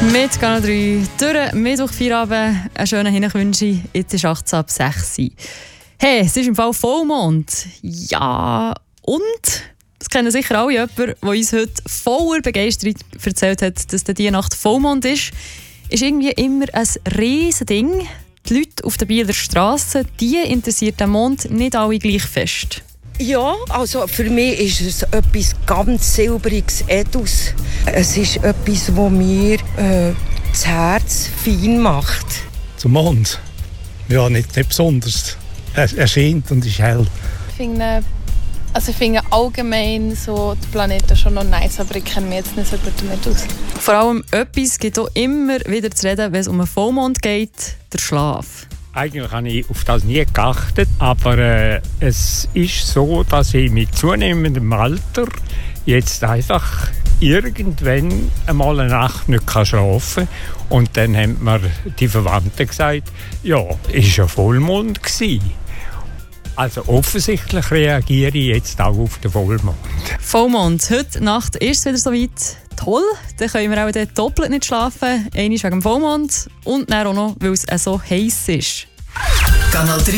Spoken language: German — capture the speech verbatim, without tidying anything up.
Mit Kanal drei durch Mittwochfeierabend einen schönen Hinwünsche. Jetzt ist achtzehn ab sechs. Hey, es ist im Fall Vollmond. Ja, und? Das kennen sicher alle jemanden, der uns heute voller Begeisterung erzählt hat, dass diese Nacht Vollmond ist. Ist irgendwie immer ein riesen Ding. Die Leute auf der Bieler Strasse, die interessiert den Mond nicht alle gleich fest. Ja, also für mich ist es etwas ganz Silbriges, Edus. Es ist etwas, das mir äh, das Herz fein macht. Zum Mond? Ja, nicht, nicht besonders. Er, er scheint und ist hell. Ich finde, also ich finde allgemein so die Planeten schon noch nice, aber ich kenne mich jetzt nicht so gut damit aus. Vor allem etwas gibt auch immer wieder zu reden, wenn es um einen Vollmond geht, der Schlaf. Eigentlich habe ich auf das nie geachtet, aber äh, es ist so, dass ich mit zunehmendem Alter jetzt einfach irgendwann einmal eine Nacht nicht schlafen kann. Und dann haben mir die Verwandten gesagt, ja, es war ja Vollmond gewesen. Also offensichtlich reagiere ich jetzt auch auf den Vollmond. Vollmond. Heute Nacht ist es wieder soweit. Toll, dann können wir auch dann doppelt nicht schlafen. Einmal wegen dem Vollmond und dann auch noch, weil es so heiß ist. Kanal drei